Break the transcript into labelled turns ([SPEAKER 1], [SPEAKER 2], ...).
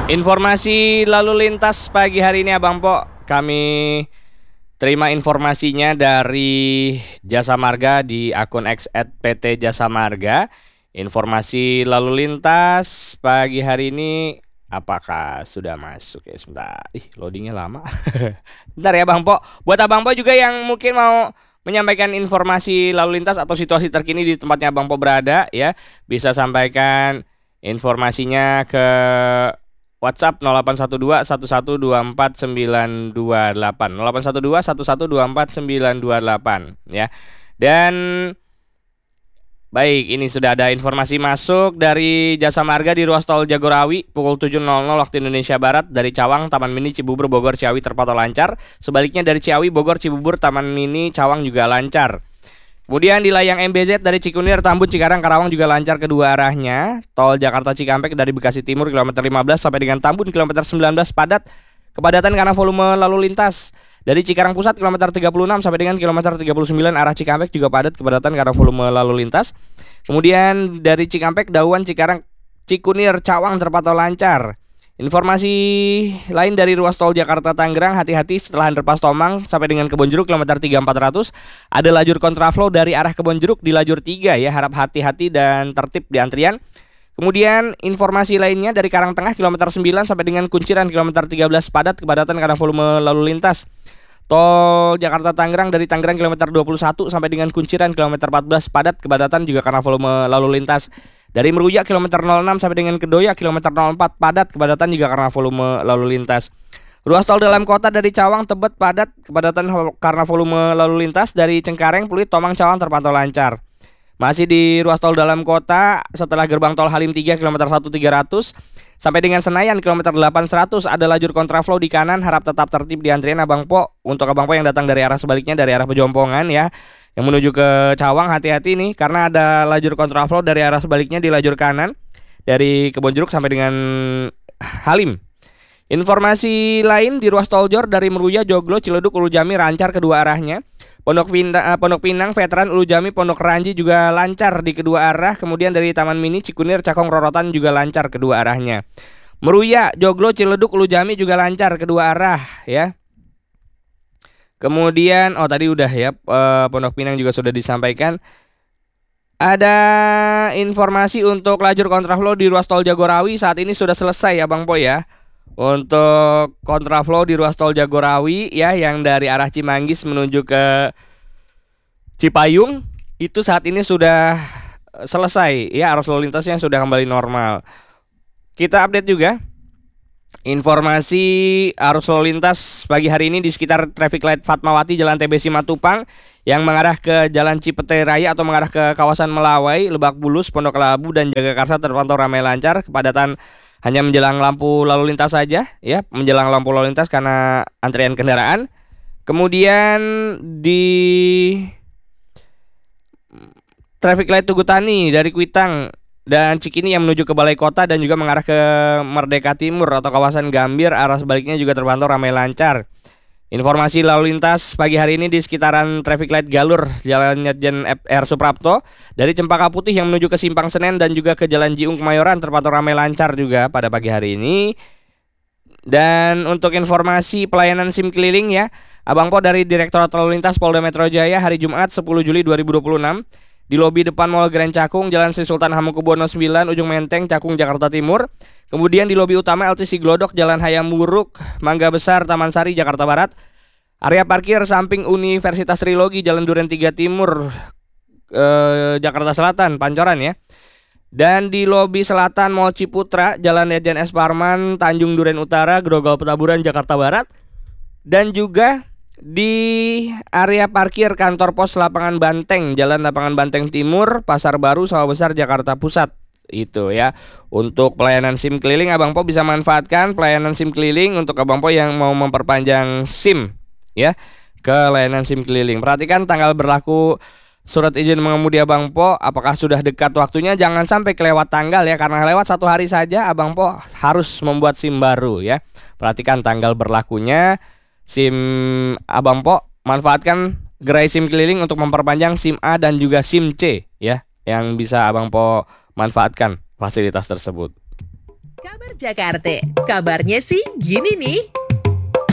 [SPEAKER 1] Informasi lalu lintas pagi hari ini Abang Po, kami terima informasinya dari Jasa Marga di akun @PT Jasa Marga. Informasi lalu lintas pagi hari ini apakah sudah masuk ya? Sebentar, loadingnya lama. Bentar ya Bang Po. Buat Abang Po juga yang mungkin mau menyampaikan informasi lalu lintas atau situasi terkini di tempatnya Abang Po berada ya, bisa sampaikan informasinya ke WhatsApp 0812 1124 928 0812 1124 928 ya. Dan baik, ini sudah ada informasi masuk dari Jasa Marga di ruas tol Jagorawi pukul 7.00 waktu Indonesia Barat dari Cawang, Taman Mini, Cibubur, Bogor, Ciawi terpantau lancar. Sebaliknya dari Ciawi, Bogor, Cibubur, Taman Mini, Cawang juga lancar. Kemudian di layang MBZ dari Cikunir, Tambun, Cikarang, Karawang juga lancar kedua arahnya. Tol Jakarta Cikampek dari Bekasi Timur kilometer 15 sampai dengan Tambun kilometer 19 padat. Kepadatan karena volume lalu lintas. Dari Cikarang Pusat kilometer 36 sampai dengan kilometer 39 arah Cikampek juga padat kepadatan karena volume lalu lintas. Kemudian dari Cikampek, Dauan, Cikarang, Cikunir, Cawang terpantau lancar. Informasi lain dari ruas tol Jakarta Tangerang, hati-hati setelah underpass Tomang sampai dengan Kebonjeruk kilometer 3400 ada lajur kontraflow dari arah Kebonjeruk di lajur 3 ya, harap hati-hati dan tertib di antrian. Kemudian informasi lainnya dari Karangtengah kilometer 9 sampai dengan Kunciran kilometer 13 padat kepadatan karena volume lalu lintas. Tol Jakarta Tangerang dari Tangerang kilometer 21 sampai dengan Kunciran kilometer 14 padat kepadatan juga karena volume lalu lintas. Dari Meruya kilometer 06 sampai dengan Kedoya kilometer 04 padat kepadatan juga karena volume lalu lintas. Ruas tol dalam kota dari Cawang Tebet padat kepadatan karena volume lalu lintas. Dari Cengkareng, Pluit, Tomang, Cawang terpantau lancar. Masih di ruas tol dalam kota setelah gerbang tol Halim 3 kilometer 1300 sampai dengan Senayan kilometer 800 ada lajur kontraflow di kanan, harap tetap tertib di antrian Abang Po. Untuk Abang Po yang datang dari arah sebaliknya dari arah Pejompongan ya, yang menuju ke Cawang, hati-hati nih karena ada lajur kontraflow dari arah sebaliknya di lajur kanan dari Kebonjeruk sampai dengan Halim. Informasi lain di ruas tol Jor dari Meruya, Joglo, Ciledug, Ulu Jami lancar kedua arahnya. Pondok Pinang, Veteran, Ulu Jami, Pondok Ranji juga lancar di kedua arah. Kemudian dari Taman Mini, Cikunir, Cakung, Rorotan juga lancar kedua arahnya. Meruya, Joglo, Ciledug, Ulu Jami juga lancar kedua arah ya. Kemudian tadi udah ya, Pondok Pinang juga sudah disampaikan. Ada informasi untuk lajur kontraflow di ruas tol Jagorawi saat ini sudah selesai ya Bang Po ya. Untuk kontraflow di ruas tol Jagorawi ya, yang dari arah Cimanggis menuju ke Cipayung itu saat ini sudah selesai ya, arus lalu lintasnya sudah kembali normal. Kita update juga informasi arus lalu lintas pagi hari ini di sekitar traffic light Fatmawati, Jalan TB Simatupang yang mengarah ke Jalan Cipete Raya atau mengarah ke kawasan Melawai, Lebak Bulus, Pondok Labu dan Jagakarsa terpantau ramai lancar. Kepadatan hanya menjelang lampu lalu lintas saja ya, menjelang lampu lalu lintas karena antrian kendaraan. Kemudian di traffic light Tugu Tani dari Kuitang dan Cikini yang menuju ke Balai Kota dan juga mengarah ke Merdeka Timur atau kawasan Gambir arah sebaliknya juga terpantau ramai lancar. Informasi lalu lintas pagi hari ini di sekitaran traffic light Galur, Jalan Nyetjen R Suprapto dari Cempaka Putih yang menuju ke Simpang Senen dan juga ke Jalan Jiung Kemayoran terpantau ramai lancar juga pada pagi hari ini. Dan untuk informasi pelayanan SIM keliling ya, Abang Po dari Direktorat Lalu Lintas Polda Metro Jaya hari Jumat 10 Juli 2026 di lobi depan Mall Grand Cakung, Jalan Sri Sultan Hamengkubuwono 9, Ujung Menteng, Cakung, Jakarta Timur. Kemudian di lobi utama LTC Glodok, Jalan Hayam Wuruk, Mangga Besar, Taman Sari, Jakarta Barat. Area parkir samping Universitas Trilogi, Jalan Duren 3 Timur, Jakarta Selatan, Pancoran ya. Dan di lobi selatan Mall Ciputra, Jalan Lejen S. Parman, Tanjung Duren Utara, Grogol Petamburan, Jakarta Barat. Dan juga di area parkir kantor pos Lapangan Banteng, Jalan Lapangan Banteng Timur, Pasar Baru, Sawah Besar, Jakarta Pusat. Itu ya. Untuk pelayanan SIM keliling, Abang Po bisa manfaatkan pelayanan SIM keliling untuk Abang Po yang mau memperpanjang SIM ya, ke layanan SIM keliling. Perhatikan tanggal berlaku surat izin mengemudi Abang Po, apakah sudah dekat waktunya? Jangan sampai kelewat tanggal ya, karena lewat 1 hari saja Abang Po harus membuat SIM baru ya. Perhatikan tanggal berlakunya SIM Abang Po, manfaatkan gerai SIM keliling untuk memperpanjang SIM A dan juga SIM C ya, yang bisa Abang Po manfaatkan fasilitas tersebut.
[SPEAKER 2] Kabar Jakarta, kabarnya sih gini nih.